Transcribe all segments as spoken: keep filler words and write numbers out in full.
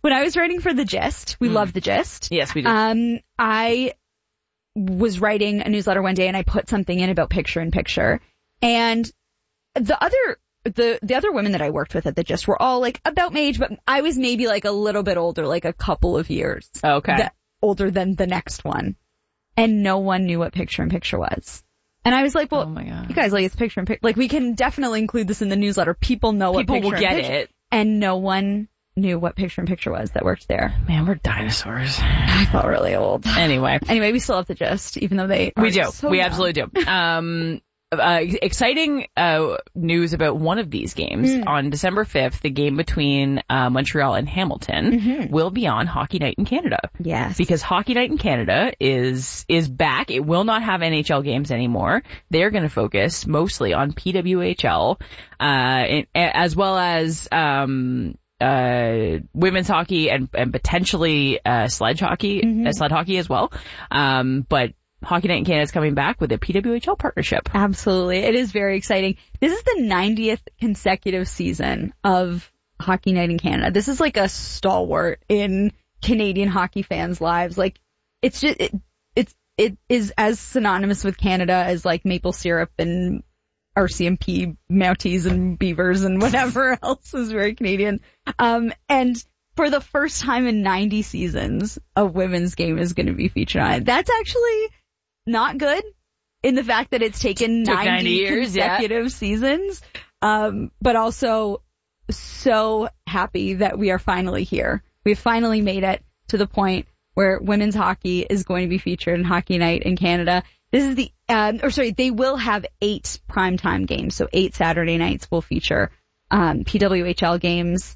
when I was writing for The Gist, we mm. love The Gist. Yes, we do. Um, I was writing a newsletter one day and I put something in about picture-in-picture. And the other, the, the other women that I worked with at The Gist were all like about my age, but I was maybe like a little bit older, like a couple of years. Okay. That, older than the next one. And no one knew what picture-in-picture was. And I was like, well, oh my God. you guys, like, it's picture-in-picture. Like, we can definitely include this in the newsletter. People know People what picture-in-picture. People will get it. And no one knew what picture-in-picture was that worked there. Man, we're dinosaurs. I felt really old. Anyway. Anyway, we still have The Gist, even though they We do. So we young. absolutely do. Um, uh, exciting uh, news about one of these games. Mm. On December fifth, the game between uh, Montreal and Hamilton mm-hmm. will be on Hockey Night in Canada. Yes. Because Hockey Night in Canada is is back. It will not have N H L games anymore. They're going to focus mostly on P W H L, uh, and, as well as um, uh, women's hockey and, and potentially uh, sledge hockey, mm-hmm. uh, sled hockey as well. Um, but Hockey Night in Canada is coming back with a P W H L partnership. Absolutely. It is very exciting. This is the ninetieth consecutive season of Hockey Night in Canada. This is like a stalwart in Canadian hockey fans' lives. Like, it's just, it, it's, it is as synonymous with Canada as like maple syrup and R C M P, Mounties and Beavers and whatever else is very Canadian. Um, and for the first time in ninety seasons, a women's game is going to be featured on it. That's actually not good in the fact that it's taken ninety, ninety years, consecutive yeah. seasons. Um, but also so happy that we are finally here. We've finally made it to the point where women's hockey is going to be featured in Hockey Night in Canada. This is the, um, or sorry, they will have eight primetime games. So eight Saturday nights will feature, um, P W H L games.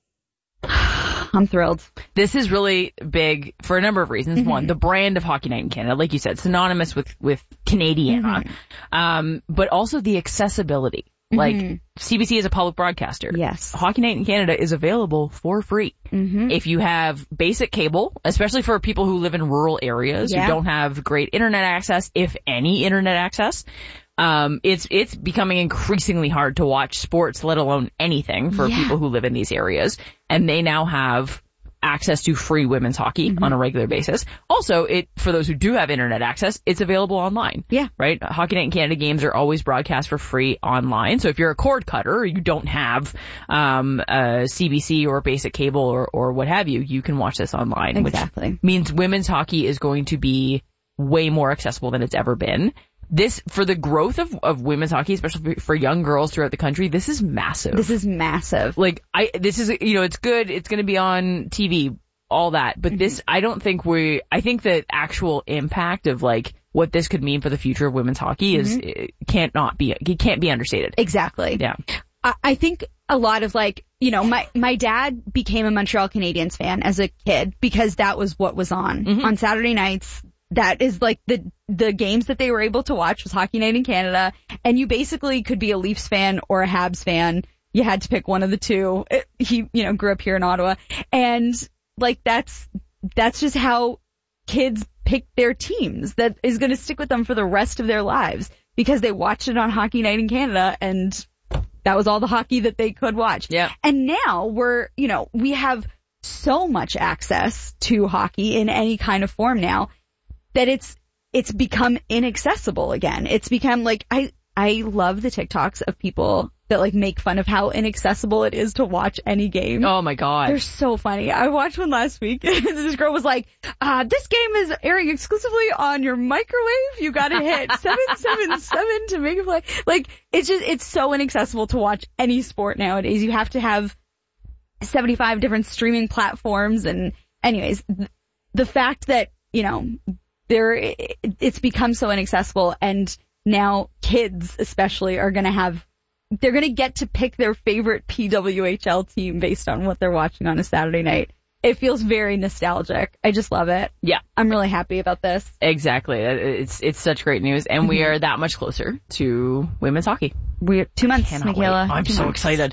I'm thrilled. This is really big for a number of reasons. Mm-hmm. One, the brand of Hockey Night in Canada, like you said, synonymous with, with Canadiana. Mm-hmm. Um, but also the accessibility. Like, mm-hmm. C B C is a public broadcaster. Yes. Hockey Night in Canada is available for free. Mm-hmm. If you have basic cable, especially for people who live in rural areas yeah. who don't have great internet access, if any internet access, um, it's, it's becoming increasingly hard to watch sports, let alone anything for yeah. people who live in these areas. And they now have access to free women's hockey mm-hmm. on a regular basis. Also, it for those who do have internet access, it's available online. Yeah. Right? Hockey Night in Canada games are always broadcast for free online. So if you're a cord cutter or you don't have um a C B C or basic cable or, or what have you, you can watch this online. Exactly. Which means women's hockey is going to be way more accessible than it's ever been. This, for the growth of, of women's hockey, especially for young girls throughout the country, this is massive. This is massive. Like, I, this is, you know, it's good, it's gonna be on T V, all that, but mm-hmm. this, I don't think we, I think the actual impact of, like, what this could mean for the future of women's hockey is, mm-hmm. it can't not be, it can't be understated. Exactly. Yeah. I, I think a lot of, like, you know, my, my dad became a Montreal Canadiens fan as a kid because that was what was on. Mm-hmm. On Saturday nights, that is like the, the games that they were able to watch was Hockey Night in Canada. And you basically could be a Leafs fan or a Habs fan. You had to pick one of the two. It, he, you know, grew up here in Ottawa. And like, that's, that's just how kids pick their teams. That is going to stick with them for the rest of their lives because they watched it on Hockey Night in Canada and that was all the hockey that they could watch. Yeah. And now we're, you know, we have so much access to hockey in any kind of form now that it's, it's become inaccessible again. It's become like, I, I love the TikToks of people that like make fun of how inaccessible it is to watch any game. Oh my God. They're so funny. I watched one last week and this girl was like, uh, this game is airing exclusively on your microwave. You gotta hit seven seven seven to make it play. Like, it's just, it's so inaccessible to watch any sport nowadays. You have to have seventy-five different streaming platforms and anyways, th- the fact that, you know, there, it's become so inaccessible and now kids especially are going to have, they're going to get to pick their favorite P W H L team based on what they're watching on a Saturday night. It feels very nostalgic. I just love it. Yeah. I'm really happy about this. Exactly. It's, it's such great news and we are that much closer to women's hockey. We're two months, Cannot Michaela. Wait. I'm two so months. excited.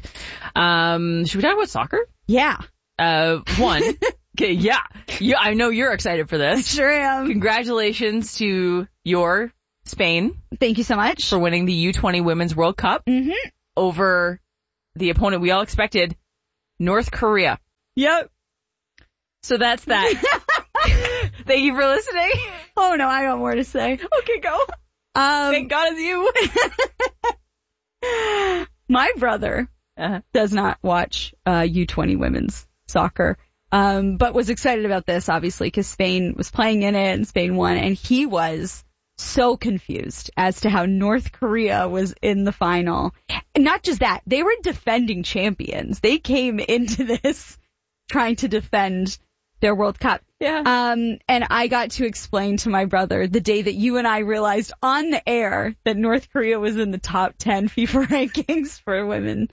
Um, should we talk about soccer? Yeah. Uh, one. Okay, yeah. You, I know you're excited for this. Sure am. Congratulations to your Spain. Thank you so much. For winning the U twenty Women's World Cup mm-hmm. over the opponent we all expected, North Korea. Yep. So that's that. Thank you for listening. Oh no, I got more to say. Okay, go. Um, Thank God it's you. My brother Uh-huh. does not watch uh, U twenty women's soccer, um, but was excited about this, obviously, because Spain was playing in it and Spain won, and he was so confused as to how North Korea was in the final. And not just that, they were defending champions. They came into this trying to defend their World Cup. Yeah. Um, and I got to explain to my brother the day that you and I realized on the air that North Korea was in the top ten FIFA rankings for women.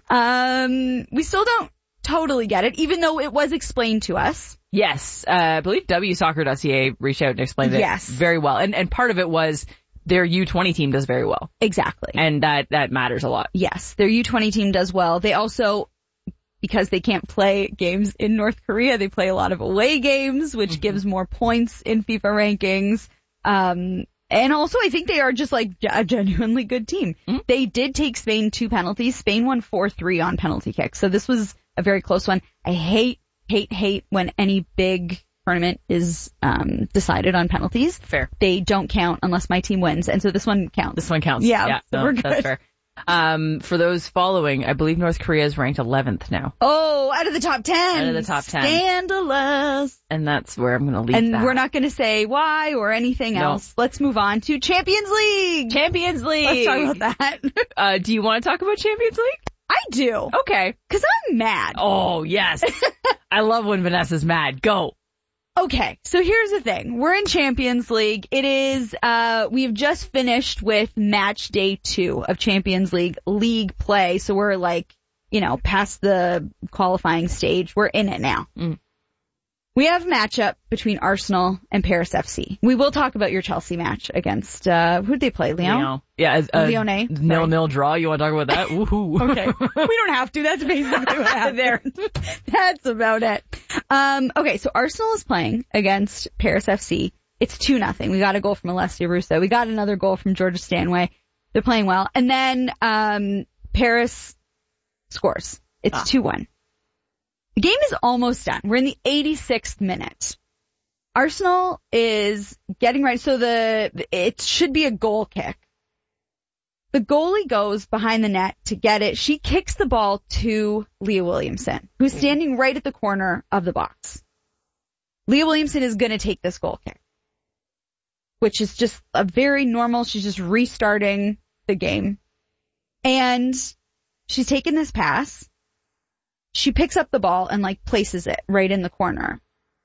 Um, we still don't totally get it, even though it was explained to us. Yes, uh, I believe W Soccer dot C A reached out and explained it Yes. very well. And and part of it was their U twenty team does very well. Exactly. And that, that matters a lot. Yes, their U twenty team does well. They also, because they can't play games in North Korea, they play a lot of away games, which mm-hmm. gives more points in FIFA rankings. Um, and also I think they are just like a genuinely good team. Mm-hmm. They did take Spain two penalties. Spain won four three on penalty kicks. So this was a very close one. I hate, hate, hate when any big tournament is um decided on penalties. Fair. They don't count unless my team wins. And so this one counts. This one counts. Yeah, yeah so no, we're good. That's fair. Um, for those following, I believe North Korea is ranked eleventh now. Oh, out of the top ten. Out of the top ten. Scandalous. And that's where I'm going to leave And that. we're not going to say why or anything No. else. Let's move on to Champions League. Champions League. Let's talk about that. uh, do you want to talk about Champions League? I do. Okay. Cause I'm mad. Oh, yes. I love when Vanessa's mad. Go. Okay, so here's the thing. We're in Champions League. It is, uh, we've just finished with match day two of Champions League league play. So we're like, you know, past the qualifying stage. We're in it now. Mm. We have a matchup between Arsenal and Paris F C. We will talk about your Chelsea match against, uh, who'd they play? Lyon? Lyon. Yeah, uh, Lyonnais. nil nil draw. You want to talk about that? Woohoo. Okay. We don't have to. That's basically what happened there. That's about it. Um, okay, so Arsenal is playing against Paris F C. It's two nothing. We got a goal from Alessia Russo. We got another goal from Georgia Stanway. They're playing well. And then, um, Paris scores. It's Ah. two one. The game is almost done. We're in the eighty-sixth minute. Arsenal is getting ready. So the, it should be a goal kick. The goalie goes behind the net to get it. She kicks the ball to Leah Williamson, who's standing right at the corner of the box. Leah Williamson is going to take this goal kick, which is just a very normal, she's just restarting the game. And she's taken this pass. She picks up the ball and like places it right in the corner.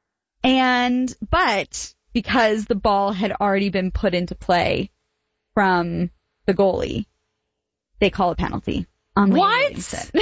And, but because the ball had already been put into play from the goalie, they call a penalty on Leah What? Williamson.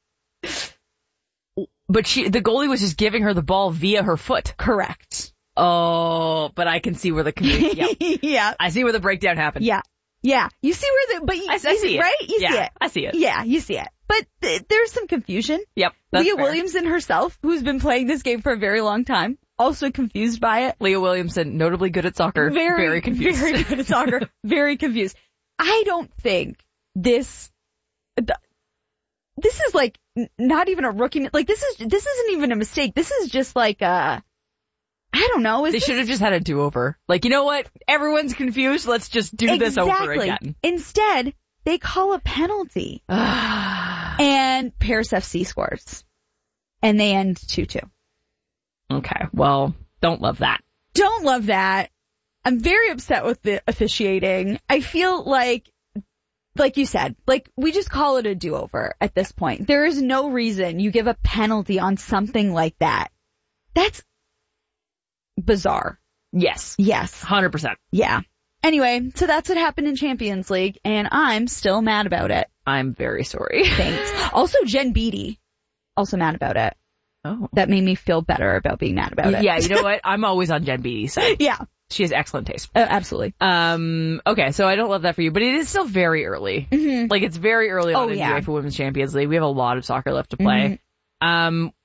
But she, the goalie was just giving her the ball via her foot. Correct. Oh, but I can see where the commu- yep. Yeah. I see where the breakdown happened. Yeah. Yeah. You see where the, but you, I, I you see it. right? You yeah, see it. I see it. Yeah, you see it. But th- there's some confusion. Yep. That's Leah fair. Williamson herself, who's been playing this game for a very long time, also confused by it. Leah Williamson, notably good at soccer, Very, very confused. Very good at soccer, very confused. I don't think this, th- this is like n- not even a rookie, like this is, this isn't even a mistake. This is just like a, I don't know. Is They this, should have just had a do-over. Like, you know what? Everyone's confused. Let's just do this over exactly. again. Instead, they call a penalty and Paris F C scores and they end two two. Okay. Well, don't love that. Don't love that. I'm very upset with the officiating. I feel like, like you said, like we just call it a do-over at this point. There is no reason you give a penalty on something like that. That's bizarre. Yes. Yes. one hundred percent. Yeah. Anyway, so that's what happened in Champions League, and I'm still mad about it. I'm very sorry. Thanks. Also, Jen Beattie, also mad about it. Oh. That made me feel better about being mad about it. Yeah, you know what? I'm always on Jen Beattie's side. Yeah. She has excellent taste. Uh, absolutely. Um, okay, so I don't love that for you, but it is still very early. Mm-hmm. Like, it's very early on Oh, in yeah. UEFA Women's Champions League. We have a lot of soccer left to play. Mm-hmm. Um,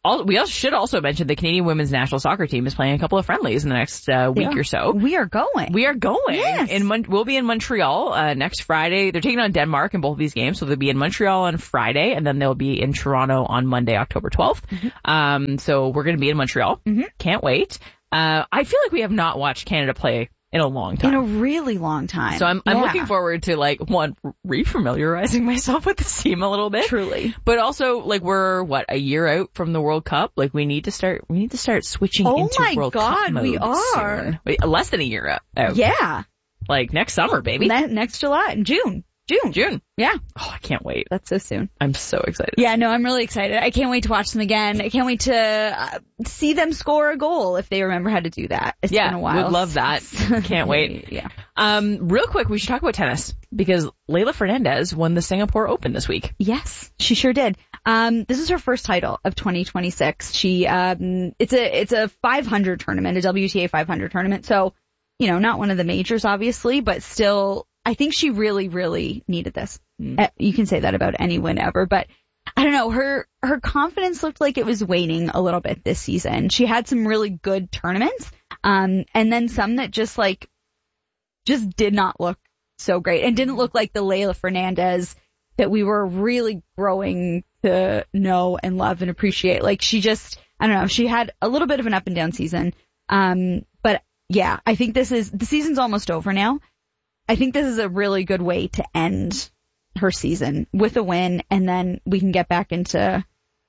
all, we also should also mention the Canadian women's national soccer team is playing a couple of friendlies in the next uh, week Yeah. or so. We are going. We are going. Yes. In Mon- we'll be in Montreal uh, next Friday. They're taking on Denmark in both of these games, so they'll be in Montreal on Friday, and then they'll be in Toronto on Monday, October twelfth. Mm-hmm. Um, so we're going to be in Montreal. Mm-hmm. Can't wait. Uh, I feel like we have not watched Canada play in a long time. In a really long time. So I'm I'm Yeah. looking forward to, like, one, refamiliarizing myself with this team a little bit. Truly. But also, like, we're what, a year out from the World Cup? Like, we need to start we need to start switching Oh into my World God, Cup mode we are. soon. Wait, less than a year out. out. Yeah. Like next summer, baby. Ne- next July, June. June. June. Yeah. Oh, I can't wait. That's so soon. I'm so excited. Yeah, no, I'm really excited. I can't wait to watch them again. I can't wait to uh, see them score a goal if they remember how to do that. It's Yeah, been a while. would love that. Can't wait. Yeah. Um, real quick, we should talk about tennis because Leylah Fernandez won the Singapore Open this week. Yes, she sure did. Um, this is her first title of twenty twenty-six. She, um, it's a, it's a five hundred tournament, a W T A five hundred tournament. So, you know, not one of the majors, obviously, but still, I think she really, really needed this. Mm. You can say that about any win ever, but I don't know, her, her confidence looked like it was waning a little bit this season. She had some really good tournaments, um, and then some that just like, just did not look so great and didn't look like the Leylah Fernandez that we were really growing to know and love and appreciate. Like she just, I don't know, she had a little bit of an up and down season. Um, but yeah, I think this is, the season's almost over now. I think this is a really good way to end her season with a win, and then we can get back into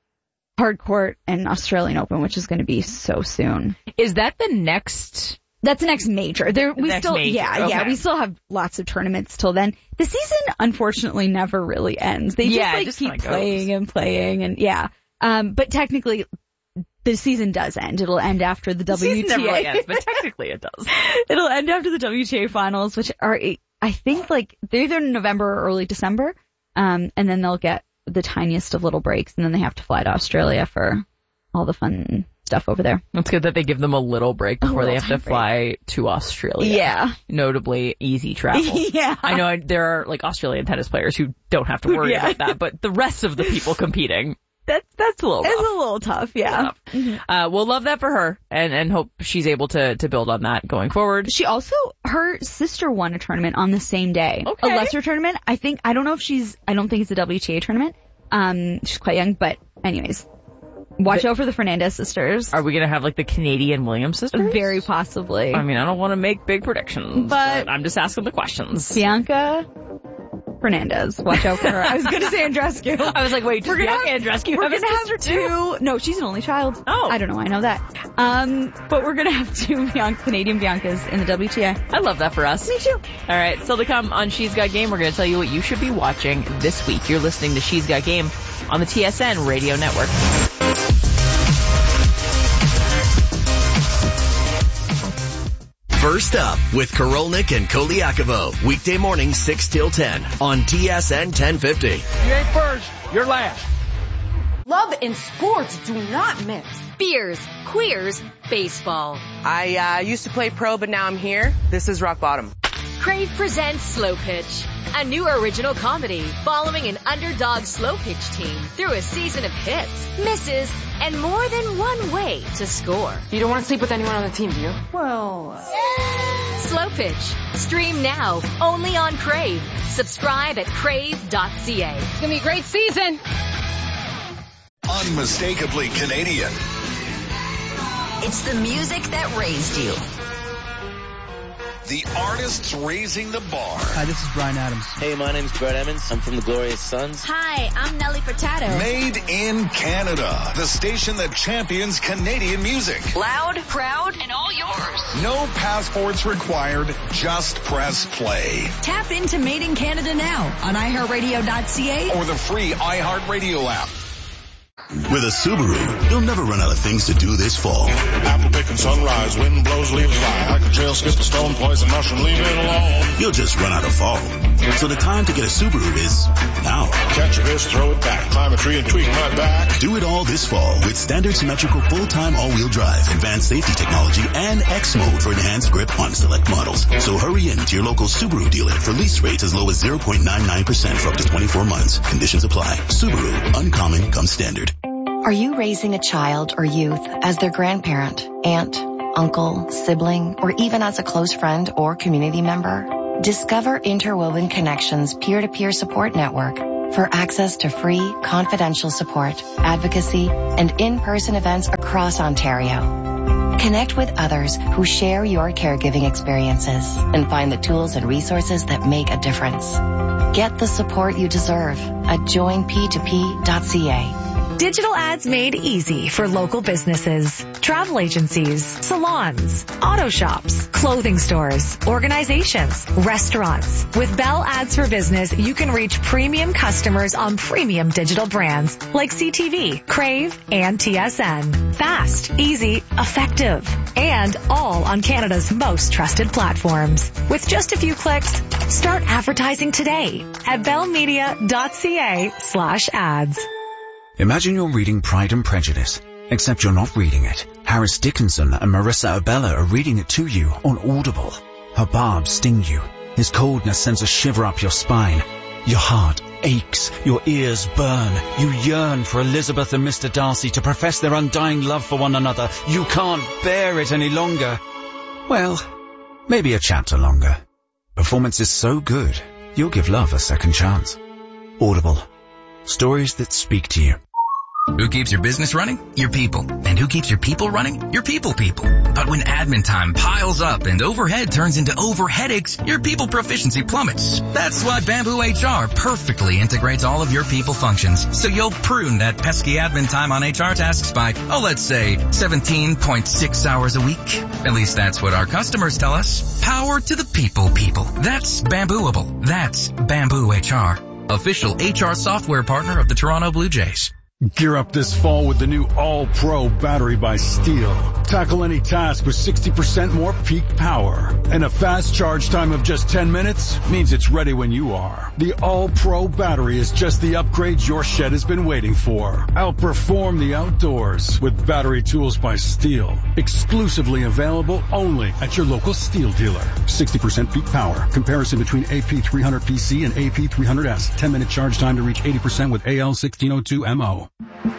hard court and Australian Open, which is going to be so soon. Is that the next? That's the next major. There, The we next still, major, yeah, okay. yeah, we still have lots of tournaments till then. The season, unfortunately, never really ends. They just Yeah, it like just keep kinda playing goes. and playing, and yeah. Um, but technically, the season does end. It'll end after the, The W T A. season never really ends, but technically it does. It'll end after the W T A finals, which are, I think, like they're either in November or early December. Um, and then they'll get the tiniest of little breaks, and then they have to fly to Australia for all the fun stuff over there. It's good that they give them a little break before they little have to time break. fly to Australia. Yeah. Notably easy travel. Yeah. I know I, there are like Australian tennis players who don't have to worry Yeah. about that, but the rest of the people competing, That's, that's a little rough. it's a little tough, yeah. Yeah. Uh, we'll love that for her and, and hope she's able to, to build on that going forward. She also, her sister won a tournament on the same day. Okay. A lesser tournament. I think, I don't know if she's, I don't think it's a W T A tournament. Um, she's quite young, but anyways. Watch But- out for the Fernandez sisters. Are we going to have like the Canadian Williams sisters? Very possibly. I mean, I don't want to make big predictions, But- but I'm just asking the questions. Bianca Fernandez. Watch out for her. I was going to say Andrescu. I was like, wait, does We're gonna Bianca have, Andreescu we're have a gonna have sister too? two. No, she's an only child. Oh. I don't know why I know that. Um, but we're gonna have two Bianca, Canadian Biancas in the W T A. I love that for us. Me too. All right, still to come on She's Got Game, we're going to tell you what you should be watching this week. You're listening to She's Got Game on the T S N Radio Network. First Up with Korolnik and Koliakovo. Weekday morning six till ten on T S N ten fifty. You ain't first, you're last. Love and sports do not mix. Beers, queers, baseball. I uh, used to play pro, but now I'm here. This is rock bottom. Crave presents Slow Pitch, a new original comedy following an underdog slow pitch team through a season of hits, misses, and more than one way to score. You don't want to sleep with anyone on the team, do you? Slow Pitch. Stream now, only on Crave. Subscribe at crave dot c a. It's gonna be a great season. Unmistakably Canadian. It's the music that raised you. The artists raising the bar. Hi, this is Brian Adams. Hey, my name's Brett Emmons. I'm from the Glorious Sons. Hi, I'm Nelly Furtado. Made in Canada. The station that champions Canadian music. Loud, proud, and all yours. No passports required. Just press play. Tap into Made in Canada now on i heart radio dot c a Or the free iHeartRadio app. With a Subaru, you'll never run out of things to do this fall. Apple picking sunrise, wind blows leaves fly. I can trail skip the stone, poison mushroom, leave it alone. You'll just run out of fall. So the time to get a Subaru is now. Catch a fish, throw it back, climb a tree and tweak my back. Do it all this fall with standard symmetrical full-time all-wheel drive, advanced safety technology, and X mode for enhanced grip on select models. So hurry in to your local Subaru dealer for lease rates as low as zero point nine nine percent for up to twenty-four months. Conditions apply. Subaru, uncommon comes standard. Are you raising a child or youth as their grandparent, aunt, uncle, sibling, or even as a close friend or community member? Discover Interwoven Connections peer-to-peer support network for access to free, confidential support, advocacy, and in-person events across Ontario. Connect with others who share your caregiving experiences and find the tools and resources that make a difference. Get the support you deserve at join p two p dot c a. Digital ads made easy for local businesses, travel agencies, salons, auto shops, clothing stores, organizations, restaurants. With Bell Ads for Business, you can reach premium customers on premium digital brands like C T V, Crave, and T S N. Fast, easy, effective, and all on Canada's most trusted platforms. With just a few clicks, start advertising today at bellmedia dot c a slash ads. Imagine you're reading Pride and Prejudice, except you're not reading it. Harris Dickinson and Marissa Abella are reading it to you on Audible. Her barbs sting you. His coldness sends a shiver up your spine. Your heart aches. Your ears burn. You yearn for Elizabeth and Mister Darcy to profess their undying love for one another. You can't bear it any longer. Well, maybe a chapter longer. Performance is so good, you'll give love a second chance. Audible. Stories that speak to you. Who keeps your business running? Your people. And who keeps your people running? Your people people. But when admin time piles up and overhead turns into over headaches, your people proficiency plummets. That's why Bamboo H R perfectly integrates all of your people functions. So you'll prune that pesky admin time on H R tasks by, oh, let's say seventeen point six hours a week. At least that's what our customers tell us. Power to the people people. That's Bambooable. That's Bamboo H R. Official H R software partner of the Toronto Blue Jays. Gear up this fall with the new All-Pro battery by Steel. Tackle any task with sixty percent more peak power. And a fast charge time of just ten minutes means it's ready when you are. The All-Pro battery is just the upgrade your shed has been waiting for. Outperform the outdoors with battery tools by Steel. Exclusively available only at your local Steel dealer. sixty percent peak power. Comparison between A P three hundred P C and A P three hundred S. ten minute charge time to reach eighty percent with A L sixteen oh two M O.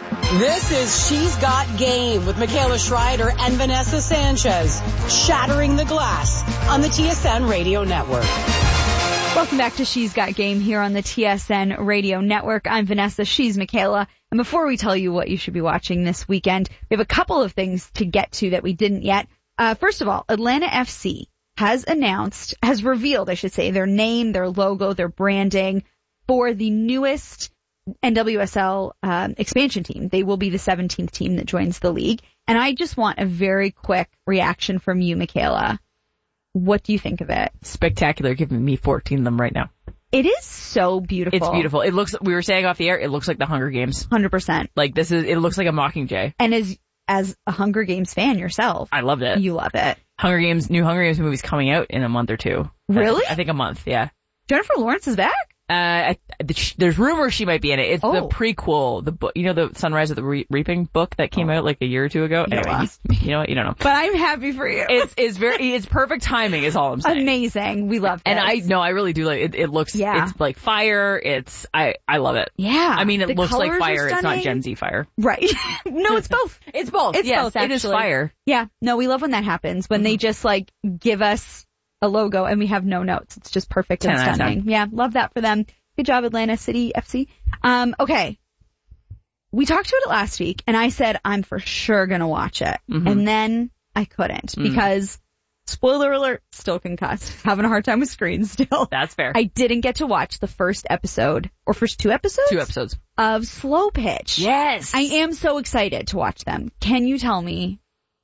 This is She's Got Game with Michaela Schreider and Vanessa Sanchez, shattering the glass on the T S N Radio Network. Welcome back to She's Got Game here on the T S N Radio Network. I'm Vanessa, she's Michaela. And before we tell you what you should be watching this weekend, we have a couple of things to get to that we didn't yet. Uh, first of all, Atlanta F C has announced, has revealed, I should say, their name, their logo, their branding for the newest N W S L um, expansion team. They will be the seventeenth team that joins the league. And I just want a very quick reaction from you, Michaela. What do you think of it? Spectacular. Giving me fourteen of them right now. It is so beautiful. It's beautiful. It looks, we were saying off the air, it looks like the Hunger Games. one hundred percent. Like this is, it looks like a Mockingjay. And as, as a Hunger Games fan yourself. I loved it. You love it. Hunger Games, new Hunger Games movie's coming out in a month or two. Really? I, I think a month, yeah. Jennifer Lawrence is back? Uh, I, there's rumors she might be in it. It's oh. the prequel, the book, you know, the Sunrise of the Re- Reaping book that came oh. out like a year or two ago. Yeah. Anyway, you know what? You don't know. But I'm happy for you. It's, it's very, it's perfect timing is all I'm saying. Amazing. We love it. And I, no, I really do like it. It looks, yeah. it's like fire. It's, I, I love it. Yeah. I mean, it the looks like fire. It's not Gen Z fire. Right. No, it's both. It's both. It's yes, both, actually. It is fire. Yeah. No, we love when that happens. When mm-hmm. they just like give us a logo and we have no notes. It's just perfect and stunning. Yeah. Love that for them. Good job, Atlanta City F C. Um, okay. We talked about it last week, and I said I'm for sure going to watch it. Mm-hmm. And then I couldn't mm. because, spoiler alert, still concussed. Having a hard time with screens still. That's fair. I didn't get to watch the first episode, or first two episodes? Two episodes. Of Slow Pitch. Yes. I am so excited to watch them. Can you tell me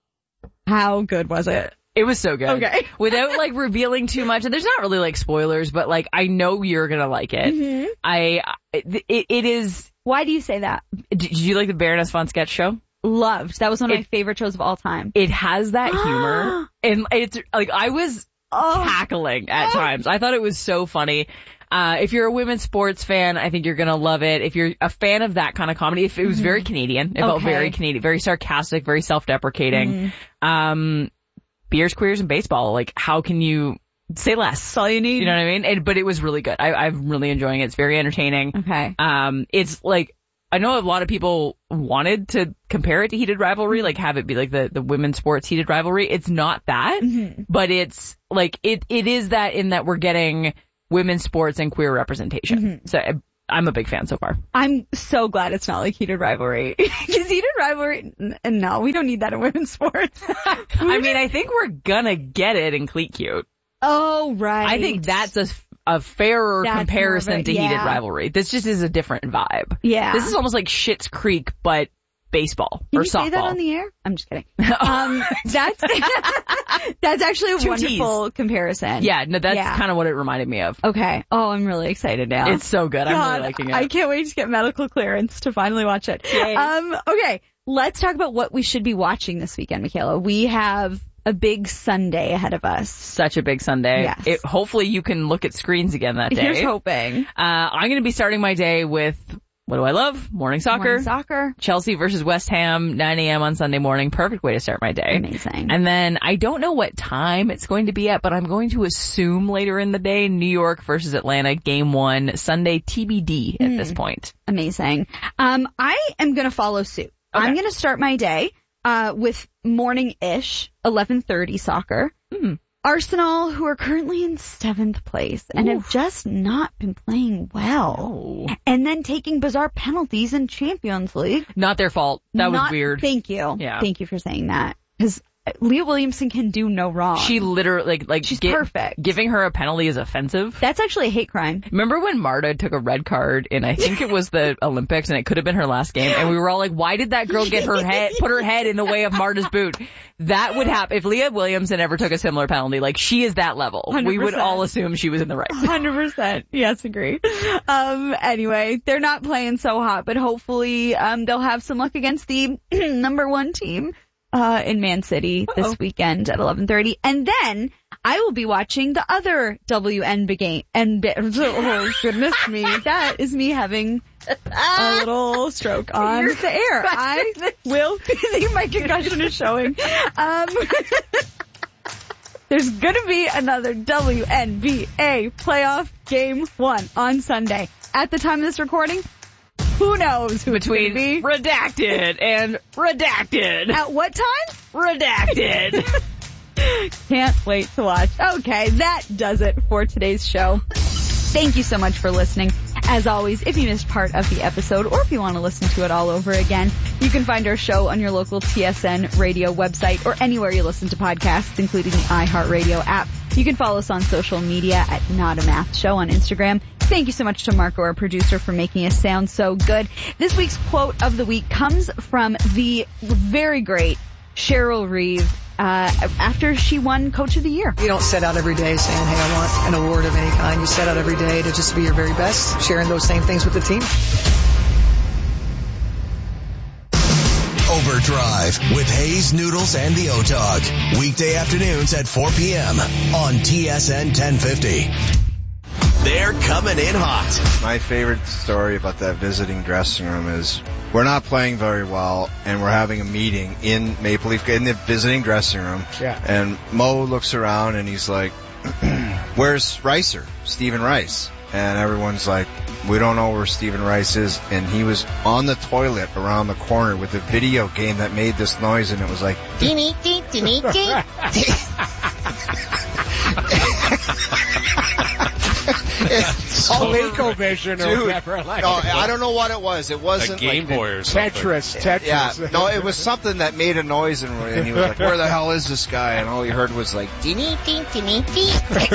how good was it? It was so good. Okay. Without like revealing too much, and there's not really like spoilers, but like I know you're gonna like it. Mm-hmm. I, it, it is. Why do you say that? Did you like the Baroness von Sketch show? Loved. That was one of it, my favorite shows of all time. It has that humor, and it's like I was oh. cackling at oh. times. I thought it was so funny. Uh, if you're a women's sports fan, I think you're gonna love it. If you're a fan of that kind of comedy, if it was mm-hmm. very Canadian, it okay. felt very Canadian, very sarcastic, very self-deprecating. Mm-hmm. Um. Beers, queers, and baseball. Like, how can you say less? That's all you need. You know what I mean? It, but it was really good. I, I'm really enjoying it. It's very entertaining. Okay. Um, it's like, I know a lot of people wanted to compare it to Heated Rivalry, like have it be like the, the women's sports Heated Rivalry. It's not that, mm-hmm. but it's like, it, it is that in that we're getting women's sports and queer representation. Mm-hmm. So I'm a big fan so far. I'm so glad it's not like Heated Rivalry. Because Heated Rivalry, n- no, we don't need that in women's sports. I mean, I think we're gonna get it in Cleat Cute. Oh, right. I think that's a, a fairer that's comparison a, to yeah. Heated Rivalry. This just is a different vibe. Yeah. This is almost like Schitt's Creek, but baseball Can or you softball. Say that on the air? I'm just kidding. Um, that's that's actually a Two wonderful T's. comparison. Yeah, no, that's yeah. kind of what it reminded me of. Okay. Oh, I'm really excited now. It's so good. God, I'm really liking it. I can't wait to get medical clearance to finally watch it. Yay. Um, okay, let's talk about what we should be watching this weekend, Michaela. We have a big Sunday ahead of us. Such a big Sunday. Yes. It, hopefully you can look at screens again that day. Here's hoping. Uh, I'm going to be starting my day with, what do I love? Morning soccer. Morning soccer. Chelsea versus West Ham, nine a.m. on Sunday morning. Perfect way to start my day. Amazing. And then I don't know what time it's going to be at, but I'm going to assume later in the day, New York versus Atlanta, game one, Sunday T B D at mm. this point. Amazing. Um, I am going to follow suit. Okay. I'm going to start my day uh, with morning-ish, eleven thirty soccer. Mm. Arsenal, who are currently in seventh place and Oof. have just not been playing well. No. And then taking bizarre penalties in Champions League. Not their fault. That not, was weird. Thank you. Yeah. Thank you for saying that. Because Leah Williamson can do no wrong. She literally, like, like she's get, perfect. Giving her a penalty is offensive. That's actually a hate crime. Remember when Marta took a red card in, I think it was the Olympics, and it could have been her last game, and we were all like, why did that girl get her head, put her head in the way of Marta's boot? That would happen if Leah Williamson ever took a similar penalty. Like, she is that level. one hundred percent. We would all assume she was in the right. one hundred percent. Yes, agree. Um, anyway, they're not playing so hot, but hopefully, um, they'll have some luck against the number one team. Uh, in Man City this Uh-oh. weekend at eleven thirty. And then I will be watching the other W N B game. And, oh, goodness me. That is me having a little stroke on the air. I will, I think my concussion is showing. Um, there's gonna be another W N B A playoff game one on Sunday. At the time of this recording, who knows who Between it's be? redacted and redacted. At what time? Redacted. Can't wait to watch. Okay, that does it for today's show. Thank you so much for listening. As always, if you missed part of the episode or if you want to listen to it all over again, you can find our show on your local T S N radio website or anywhere you listen to podcasts, including the iHeartRadio app. You can follow us on social media at Not a Math Show on Instagram. Thank you so much to Marco, our producer, for making us sound so good. This week's quote of the week comes from the very great Cheryl Reeve. Uh, after she won Coach of the Year. You don't set out every day saying, hey, I want an award of any kind. You set out every day to just be your very best, sharing those same things with the team. Overdrive with Hayes, Noodles, and the O-Dog. Weekday afternoons at four p.m. on T S N ten fifty. They're coming in hot. My favorite story about that visiting dressing room is we're not playing very well, and we're having a meeting in Maple Leaf, in the visiting dressing room. Yeah. And Mo looks around, and he's like, where's Ricer? Stephen Rice. And everyone's like, we don't know where Stephen Rice is. And he was on the toilet around the corner with a video game that made this noise, and it was like, Dee dee dee dee dee. So Vision or dude, whatever. Like no, I don't know what it was. It wasn't a Game like Boy or something. Tetris, Tetris. Yeah, no, it was something that made a noise, and, and he was like, "Where the hell is this guy?" And all he heard was like, "Dee dee dee dee dee."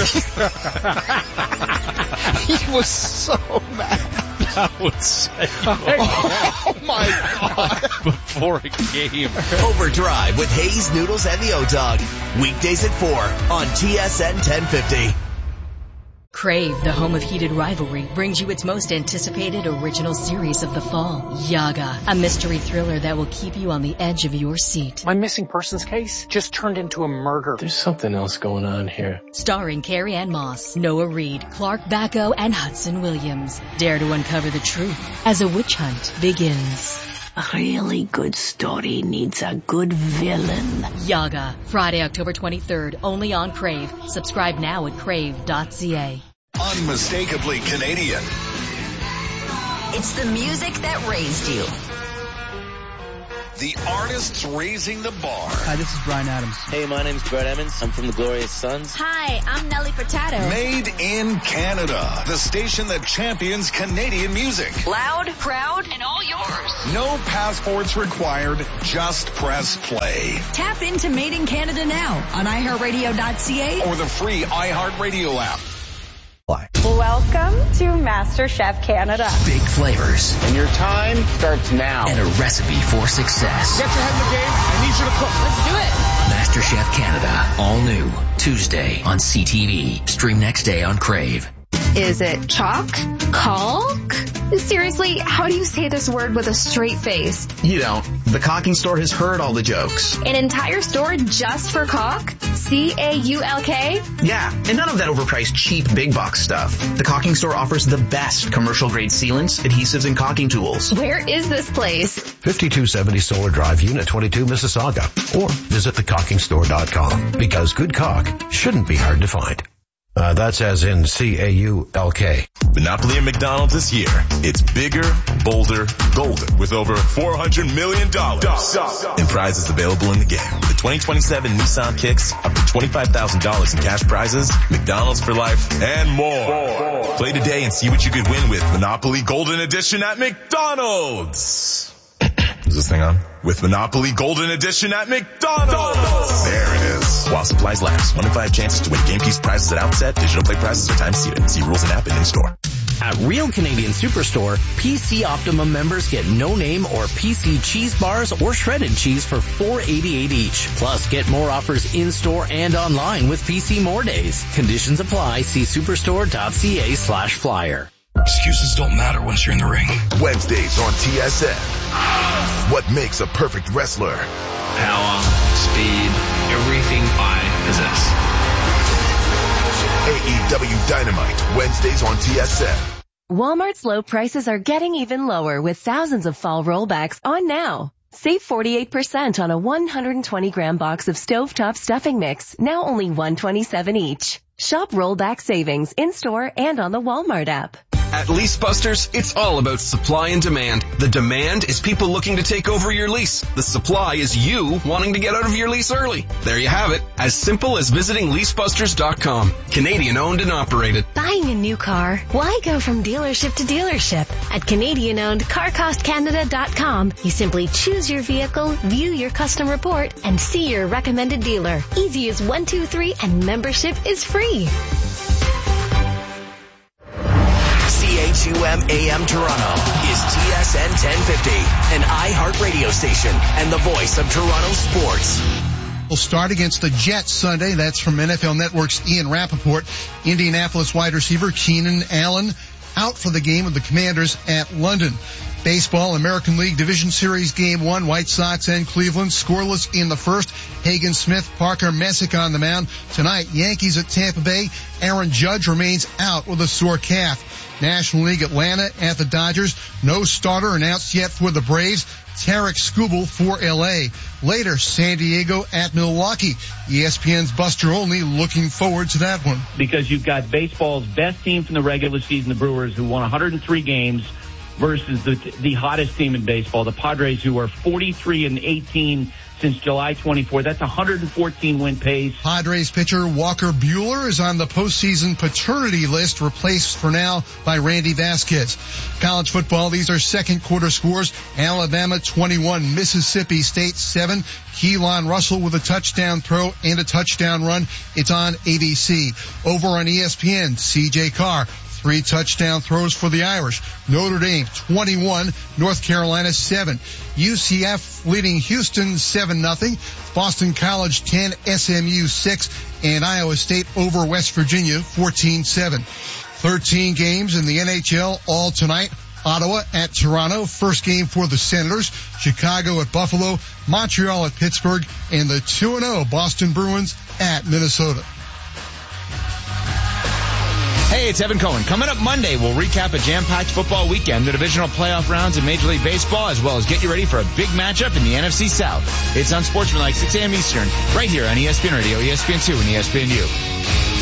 He was so mad. That would say, oh my God! Before a game. Overdrive with Hayes, Noodles, and the O-Dog. Weekdays at four on T S N ten fifty. Crave, the home of Heated Rivalry, brings you its most anticipated original series of the fall, Yaga, a mystery thriller that will keep you on the edge of your seat. My missing persons case just turned into a murder. There's something else going on here. Starring Carrie Ann Moss, Noah Reid, Clark Bacco, and Hudson Williams. Dare to uncover the truth as a witch hunt begins. A really good story needs a good villain. Yaga, Friday, October twenty-third, only on Crave. Subscribe now at crave dot c a. Unmistakably Canadian. It's the music that raised you. The artists raising the bar. Hi, this is Bryan Adams. Hey, my name's Brett Emmons. I'm from the Glorious Sons. Hi, I'm Nelly Furtado. Made in Canada. The station that champions Canadian music. Loud, proud, and all yours. No passports required. Just press play. Tap into Made in Canada now on i heart radio dot c a or the free iHeartRadio app. Welcome to MasterChef Canada. Big flavors. And your time starts now. And a recipe for success. Get your head in the game. I need you to cook. Let's do it. MasterChef Canada. All new. Tuesday on C T V. Stream next day on Crave. Is it chalk? Caulk? Seriously, how do you say this word with a straight face? You don't. The Caulking Store has heard all the jokes. An entire store just for caulk? C A U L K? Yeah, and none of that overpriced cheap big box stuff. The Caulking Store offers the best commercial grade sealants, adhesives, and caulking tools. Where is this place? fifty-two seventy Solar Drive, Unit twenty-two, Mississauga. Or visit the caulking store dot com. Because good caulk shouldn't be hard to find. Uh, that's as in C A U L K. Monopoly at McDonald's this year. It's bigger, bolder, golden with over four hundred million dollars in prizes available in the game. The twenty twenty-seven Nissan Kicks, up to twenty-five thousand dollars in cash prizes, McDonald's for life, and more. Play today and see what you could win with Monopoly Golden Edition at McDonald's. Is this thing on? With Monopoly Golden Edition at McDonald's. There it is. While supplies last. One in five chances to win game piece prizes at outset. Digital play prizes are time seated. See rules and app and in-store. At Real Canadian Superstore, P C Optimum members get no name or P C cheese bars or shredded cheese for four dollars and eighty-eight cents each. Plus, get more offers in-store and online with P C More Days. Conditions apply. See superstore.ca slash flyer. Excuses don't matter once you're in the ring. Wednesdays on T S N. What makes a perfect wrestler? Power, speed, everything I possess. A E W Dynamite, Wednesdays on T S N. Walmart's low prices are getting even lower with thousands of fall rollbacks on now. Save forty-eight percent on a one hundred twenty gram box of stovetop stuffing mix, now only one dollar and twenty-seven cents each. Shop rollback savings in-store and on the Walmart app. At Leasebusters, it's all about supply and demand. The demand is people looking to take over your lease. The supply is you wanting to get out of your lease early. There you have it. As simple as visiting leasebusters dot com. Canadian owned and operated. Buying a new car? Why go from dealership to dealership? At Canadian owned car cost canada dot com, you simply choose your vehicle, view your custom report, and see your recommended dealer. Easy as one, two, three, and membership is free. C H U M A M Toronto is T S N ten fifty, an iHeart radio station and the voice of Toronto sports. Will start against the Jets Sunday. That's from N F L Network's Ian Rappaport. Indianapolis wide receiver Keenan Allen out for the game with the Commanders at London. Baseball, American League Division Series Game one, White Sox and Cleveland, scoreless in the first. Hagen Smith, Parker Messick on the mound. Tonight, Yankees at Tampa Bay. Aaron Judge remains out with a sore calf. National League Atlanta at the Dodgers. No starter announced yet for the Braves. Tarek Skubal for L A. Later, San Diego at Milwaukee. E S P N's Buster Olney looking forward to that one. Because you've got baseball's best team from the regular season, the Brewers, who won one hundred three games, versus the the hottest team in baseball, the Padres, who are forty-three and eighteen since July twenty-fourth. That's a one hundred fourteen win pace. Padres pitcher Walker Buehler is on the postseason paternity list, replaced for now by Randy Vasquez. College football, these are second quarter scores. Alabama twenty-one, Mississippi State seven. Keelan Russell with a touchdown throw and a touchdown run. It's on A B C. Over on E S P N, C J Carr. Three touchdown throws for the Irish. Notre Dame twenty-one, North Carolina seven. U C F leading Houston seven nothing. Boston College ten, S M U six, and Iowa State over West Virginia fourteen seven. thirteen games in the N H L all tonight. Ottawa at Toronto, first game for the Senators. Chicago at Buffalo, Montreal at Pittsburgh, and the two and oh Boston Bruins at Minnesota. Hey, it's Evan Cohen. Coming up Monday, we'll recap a jam-packed football weekend, the divisional playoff rounds in Major League Baseball, as well as get you ready for a big matchup in the N F C South. It's Unsportsmanlike, six a.m. Eastern, right here on E S P N Radio, E S P N two, and E S P N U.